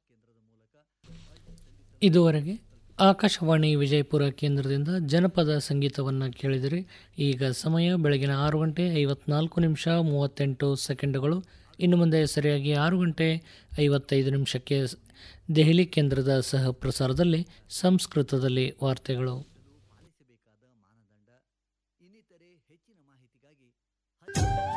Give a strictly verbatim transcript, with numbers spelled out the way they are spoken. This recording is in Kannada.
ಇದುವರೆಗೆ ಆಕಾಶವಾಣಿ ವಿಜಯಪುರ ಕೇಂದ್ರದಿಂದ ಜನಪದ ಸಂಗೀತವನ್ನು ಕೇಳಿದಿರಿ. ಈಗ ಸಮಯ ಬೆಳಗಿನ ಆರು ಗಂಟೆ ಐವತ್ನಾಲ್ಕು ನಿಮಿಷ ಮೂವತ್ತೆಂಟು ಸೆಕೆಂಡುಗಳು. ಇನ್ನು ಮುಂದೆ ಸರಿಯಾಗಿ ಆರು ಗಂಟೆ ಐವತ್ತೈದು ನಿಮಿಷಕ್ಕೆ ದೆಹಲಿ ಕೇಂದ್ರದ ಸಹ ಪ್ರಸಾರದಲ್ಲಿ ಸಂಸ್ಕೃತದಲ್ಲಿ ವಾರ್ತೆಗಳು.